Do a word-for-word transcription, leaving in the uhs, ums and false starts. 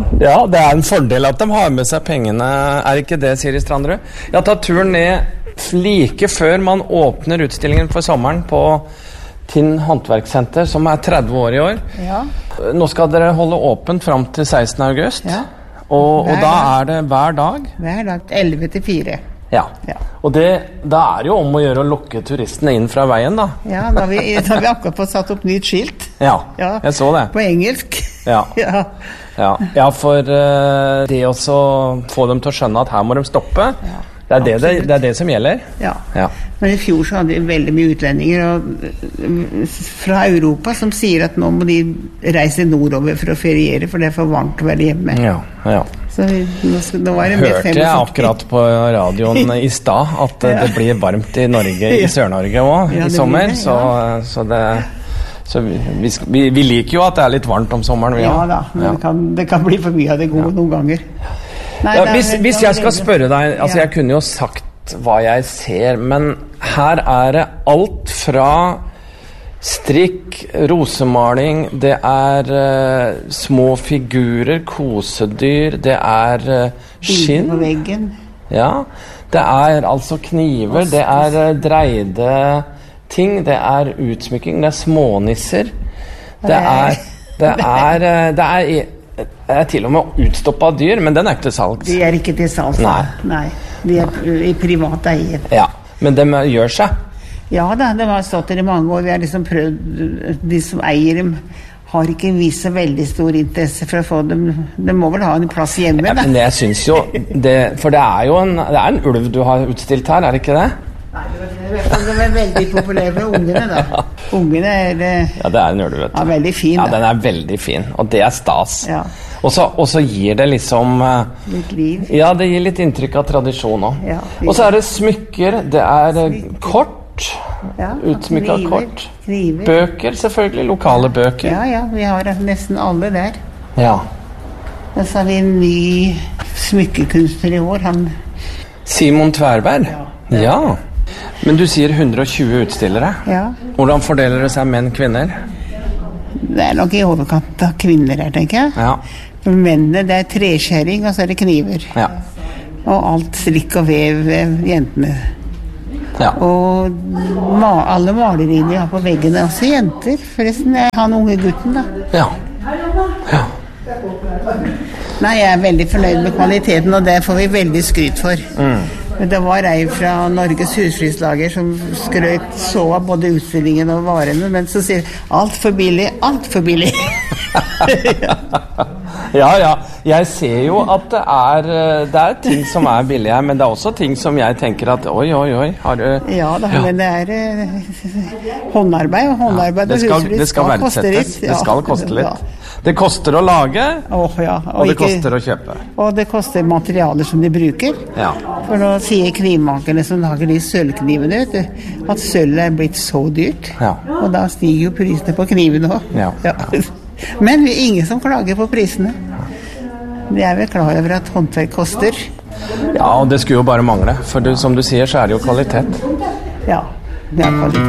Ja, det er en fordel at de har med seg pengene. Er ikke det, Siri Strandrud? Jeg har tatt turen ned like før man åpner utstillingen for sommeren på Tinn Håndverkssenter, som er tretti år i år. Ja. Nå skal dere holde åpent frem til sekstende august. Ja. Og, og da er det hver dag? Hver dag, elleve til fire. Ja. Ja. Og det, da er det jo om å gjøre å lokke turistene inn fra veien, da. Ja, da har vi, da har vi akkurat fått satt opp nytt skilt. Ja, Ja. jeg så det. På engelsk. Ja. Ja. Ja, ja for uh, det også få dem til å skjønne at her må de stoppe, Ja, det, er det, det, det er det som gjelder. Ja. Ja. Men i fjor så hadde vi veldig mye utlendinger og, fra Europa som sier at nå må de reise nordover for å feriere, for det er for varmt å være hjemme. Ja, ja. Så vi, nå, skal, nå var det med Hørte jeg akkurat på radioen i stad at Ja. det blir varmt i Norge, i Sør-Norge også, Ja, i det sommer, blir det, så, så det... Så vi, vi, vi liker jo at det er litt varmt om sommeren. Vi, Ja da, men ja. det, kan, det kan bli for mye av det gode noen ganger. Nei, Ja, det er- hvis, hvis jeg skal spørre deg, altså Ja. jeg kunne jo sagt hva jeg ser, men her er det alt fra strikk, rosemaling, det er uh, små figurer, kosedyr, det er uh, skinn. Bilder på veggen. Ja, det er altså kniver, det er uh, dreide ting, det er utsmykking, det er smånisser, det er, det er, uh, det er, det er til og med utstoppet dyr, men den er ikke til salgs. De er ikke til salgs. Nei. Nei. De er i privat eie. Ja, men de gjør seg. Ja da, det har stått der i mange år. Vi har liksom prøvd, de som eier dem har ikke vist så veldig stor interesse for å få dem. De må vel ha en plass hjemme, Ja, da. men jeg synes jo, det, for det er jo en, det er en ulv du har utstilt her, er det ikke det? Nei, det var, det var veldig populære med ungene, da. Ungene er eh, Ja, det er en ulv, vet du. ja, veldig fin, Ja, da. den er veldig fin, og det er stas. Ja. Og så, og så gir det liksom eh, Litt liv. Ja, det gir litt inntrykk av tradisjon også. Ja, Og så er det smykker, det er eh, kort, Ja, utsmykket kniver, kort. Kniver. Bøker, selvfølgelig, lokale bøker. Ja, ja, vi har nesten alle der. Ja. Og så har vi en ny smykkekunstner i år, han... Simon Tverberg? Ja. Ja. Men du sier hundre og tjue utstillere. Ja, Hvordan fordeler det seg menn, kvinner? det er nok i overkant av kvinner her, tenker jeg. Ja. For mennene, det er treskjæring, og så er det kniver. Ja. Og alt strikk og vev, eh, jentene. Ja. Og ma alle maleriene vi har på veggene, også jenter. Forresten, det er han unge gutten, da. Ja. Ja. Nei, jeg er veldig fornøyd med kvaliteten, og det får vi veldig skryt for. Men det var ei fra Norges husflidslager som skrøt så av både utstillingen og varene, men så sier alt for billig, alt for billig. Ja, ja. Jeg ser jo at det er, eh, det er ting som er billige, men det er også ting som jeg tenker at oi, oi, oi, har du... Ja, da, Ja. men det er eh, håndarbeid, og håndarbeid Det og skal, husflid det skal koste verdsettes. litt. Det Ja. skal koste litt. Ja. Det koster å lage, Åh, ja. og det ikke- koster å kjøpe. Og det koster materialer som de bruker. Ja. For nå sier knivmakerne som lager de sølvknivene, vet du, at sølv er blitt så dyrt. Ja. Og da stiger jo prisene på knivene også. Ja. Men det er ingen som klager på prisene. De er vel klar over at håndverk koster. Ja, og det skulle jo bare mangle, for du, som du sier, så er det jo kvalitet. Ja, det er kvalitet.